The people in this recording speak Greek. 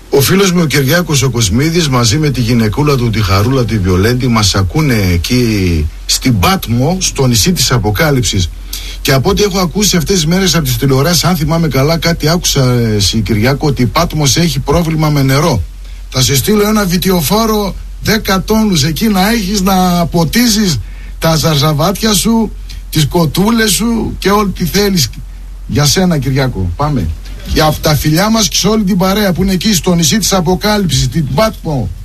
Ο φίλος μου ο Κυριάκος ο Κοσμίδης μαζί με τη γυναικούλα του τη Χαρούλα τη Βιολέντη μας ακούνε εκεί στην Πάτμο, στο νησί της Αποκάλυψης. Και από ό,τι έχω ακούσει αυτές τις μέρες από τις τηλεοράσεις, αν θυμάμαι καλά, κάτι άκουσα Κυριάκο, ότι η Πάτμος έχει πρόβλημα με νερό. Θα σε στείλω ένα βιτιοφόρο 10 τόνους εκεί να έχεις να ποτίσεις τα ζαρζαβάτια σου, τις κοτούλες σου και ό,τι τι θέλεις για σένα, Κυριάκο. Πάμε. Για τα φιλιά μας και σε όλη την παρέα που είναι εκεί στο νησί της Αποκάλυψης, την Πάτμο.